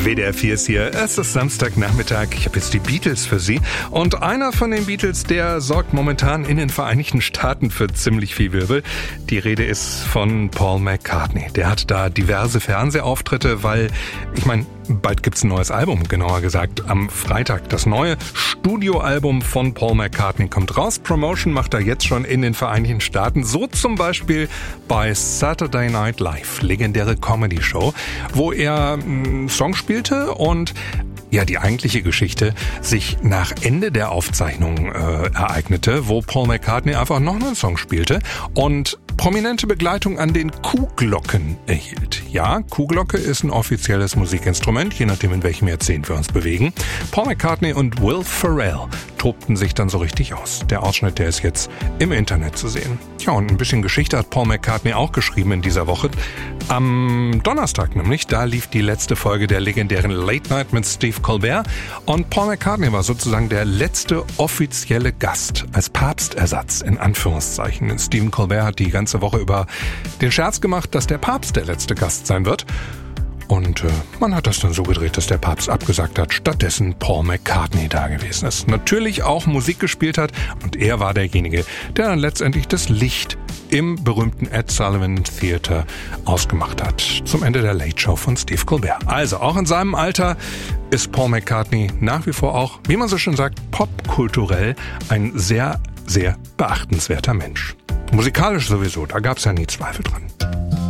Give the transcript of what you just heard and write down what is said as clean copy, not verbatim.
WDR 4 ist hier. Es ist Samstagnachmittag. Ich habe jetzt die Beatles für Sie. Und einer von den Beatles, der sorgt momentan in den Vereinigten Staaten für ziemlich viel Wirbel. Die Rede ist von Paul McCartney. Der hat da diverse Fernsehauftritte, weil, bald gibt's ein neues Album, genauer gesagt. Am Freitag. Das neue Studioalbum von Paul McCartney kommt raus. Promotion macht er jetzt schon in den Vereinigten Staaten. So zum Beispiel bei Saturday Night Live, legendäre Comedy-Show, wo er Songs spielte und die eigentliche Geschichte sich nach Ende der Aufzeichnung ereignete, wo Paul McCartney einfach noch einen Song spielte und prominente Begleitung an den Kuhglocken erhielt. Ja, Kuhglocke ist ein offizielles Musikinstrument, je nachdem in welchem Jahrzehnt wir uns bewegen. Paul McCartney und Will Ferrell tobten sich dann so richtig aus. Der Ausschnitt, der ist jetzt im Internet zu sehen. Ja, und ein bisschen Geschichte hat Paul McCartney auch geschrieben in dieser Woche. Am Donnerstag nämlich, da lief die letzte Folge der legendären Late Night mit Steve Colbert und Paul McCartney war sozusagen der letzte offizielle Gast als Papstersatz in Anführungszeichen. Denn Stephen Colbert hat die ganze Woche über den Scherz gemacht, dass der Papst der letzte Gast sein wird. Und man hat das dann so gedreht, dass der Papst abgesagt hat, stattdessen Paul McCartney da gewesen ist. Natürlich auch Musik gespielt hat und er war derjenige, der dann letztendlich das Licht im berühmten Ed Sullivan Theater ausgemacht hat. Zum Ende der Late Show von Steve Colbert. Also auch in seinem Alter ist Paul McCartney nach wie vor auch, wie man so schön sagt, popkulturell ein sehr, sehr beachtenswerter Mensch. Musikalisch sowieso, da gab's ja nie Zweifel dran.